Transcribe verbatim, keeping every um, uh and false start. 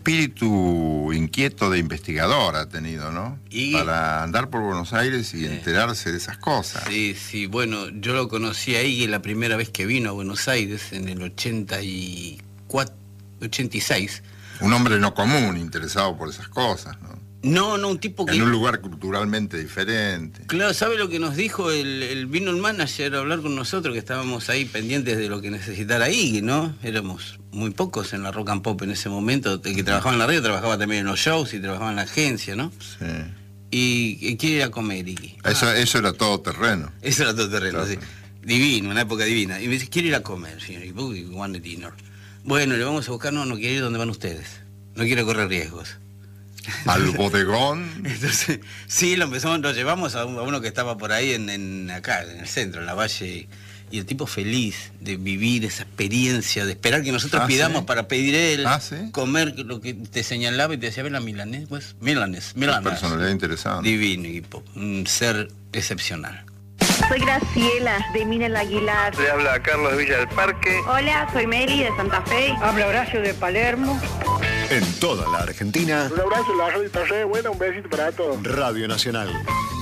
Espíritu inquieto de investigador ha tenido, ¿no? Y... para andar por Buenos Aires y sí. enterarse de esas cosas. Sí, sí, bueno, yo lo conocí ahí la primera vez que vino a Buenos Aires, en el ochenta y cuatro, ochenta y seis. Un hombre no común, interesado por esas cosas, ¿no? No, no, un tipo que... En un lugar culturalmente diferente. Claro, ¿sabe lo que nos dijo? El, el vino el manager a hablar con nosotros, que estábamos ahí pendientes de lo que necesitara ahí, ¿no? Éramos muy pocos en la Rock and Pop en ese momento. El que trabajaba en la radio trabajaba también en los shows y trabajaba en la agencia, ¿no? Sí. Y, y quiere ir a comer, Iki. Eso, ah, eso era todo terreno. Eso era todo terreno, claro. Sí. Divino, una época divina. Y me dice, quiero ir a comer, señor. Y we want a dinner. Bueno, le vamos a buscar, no, no quiero ir donde van ustedes. No quiero correr riesgos. Al bodegón. Entonces, sí, lo empezamos, lo llevamos a, un, a uno que estaba por ahí en, en acá, en el centro, en la Valle, y el tipo feliz de vivir esa experiencia, de esperar que nosotros ah, pidamos ¿sí? para pedir él, ah, ¿sí? comer lo que te señalaba y te decía, ver la milanés, pues, milanés, milanés. Una personalidad interesante. Divino, equipo, un ser excepcional. Soy Graciela, de Minel Aguilar. Le habla Carlos Villa del Parque. Hola, soy Meli, de Santa Fe. Habla Horacio, de Palermo. En toda la Argentina. Un abrazo, la radio está re buena, un besito para todos. Radio Nacional.